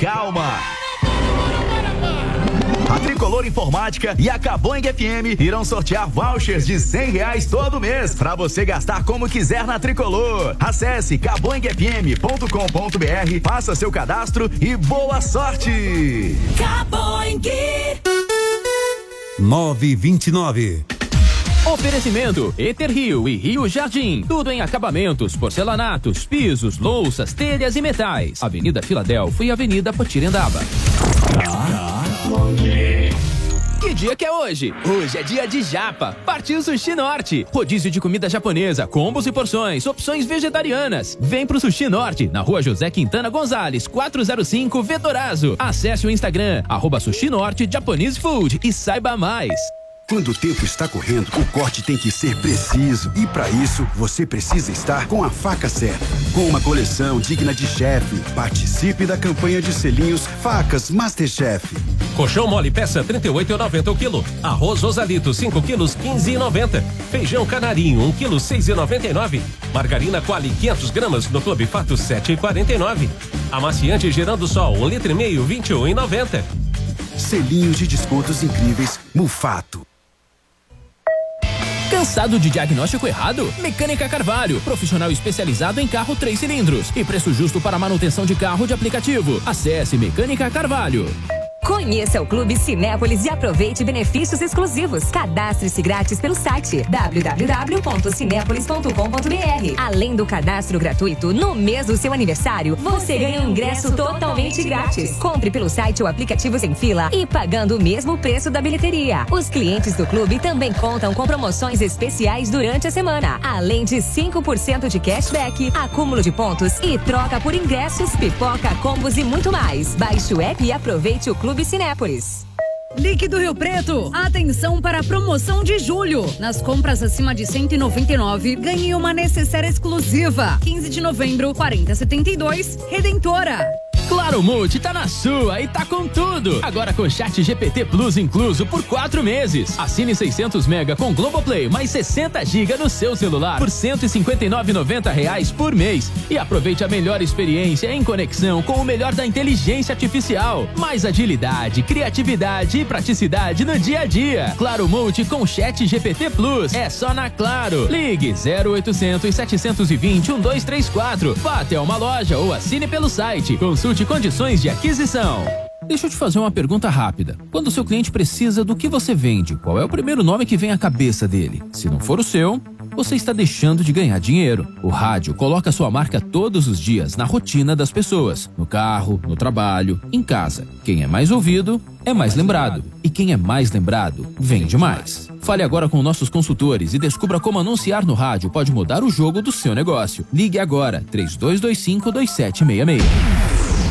calma. A Tricolor Informática e a Caboing FM irão sortear vouchers de R$100 todo mês para você gastar como quiser na Tricolor. Acesse caboingfm.com.br, faça seu cadastro e boa sorte. Caboing 9:29. Oferecimento Eter Rio e Rio Jardim. Tudo em acabamentos, porcelanatos, pisos, louças, telhas e metais. Avenida Filadélfia e Avenida Potirendaba. Que dia que é hoje? Hoje é dia de japa. Partiu Sushi Norte. Rodízio de comida japonesa, combos e porções, opções vegetarianas. Vem pro Sushi Norte, na rua José Quintana Gonzalez, 405 Vetorazo. Acesse o Instagram, @Sushi Norte Japanese Food e saiba mais. Quando o tempo está correndo, o corte tem que ser preciso. E para isso, você precisa estar com a faca certa. Com uma coleção digna de chefe. Participe da campanha de selinhos Facas Masterchef. Colchão mole peça 38,90 o quilo. Arroz Osalito 5 quilos 15,90. Feijão canarinho 1 quilo 6,99. Margarina Quali 500 gramas no Clube Fato 7,49. Amaciante Girando Sol 1,5 litro 21,90. Selinhos de descontos incríveis Mufato. Cansado de diagnóstico errado? Mecânica Carvalho, profissional especializado em carro 3 cilindros e preço justo para manutenção de carro de aplicativo. Acesse Mecânica Carvalho. Conheça o Clube Cinépolis e aproveite benefícios exclusivos. Cadastre-se grátis pelo site www.cinepolis.com.br. Além do cadastro gratuito, no mês do seu aniversário, você ganha um ingresso totalmente grátis. Compre pelo site ou aplicativo sem fila e pagando o mesmo preço da bilheteria. Os clientes do clube também contam com promoções especiais durante a semana. Além de 5% de cashback, acúmulo de pontos e troca por ingressos, pipoca, combos e muito mais. Baixe o app e aproveite o Clube Cinépolis. Líquido Rio Preto, atenção para a promoção de julho. Nas compras acima de 199, ganhe uma necessaire exclusiva. 15 de novembro, 4072, Redentora. Claro Multi tá na sua e tá com tudo. Agora com Chat GPT Plus incluso por 4 meses. Assine 600 mega com Globoplay mais 60 GB no seu celular por R$159,90 por mês. E aproveite a melhor experiência em conexão com o melhor da inteligência artificial. Mais agilidade, criatividade e praticidade no dia a dia. Claro Multi com Chat GPT Plus. É só na Claro. Ligue 0800 720 1234. Vá até uma loja ou assine pelo site. Consulte condições de aquisição. Deixa eu te fazer uma pergunta rápida. Quando o seu cliente precisa do que você vende, qual é o primeiro nome que vem à cabeça dele? Se não for o seu, você está deixando de ganhar dinheiro. O rádio coloca sua marca todos os dias na rotina das pessoas. No carro, no trabalho, em casa. Quem é mais ouvido, é mais lembrado. E quem é mais lembrado, vende mais. Fale agora com nossos consultores e descubra como anunciar no rádio pode mudar o jogo do seu negócio. Ligue agora, 3225-2766.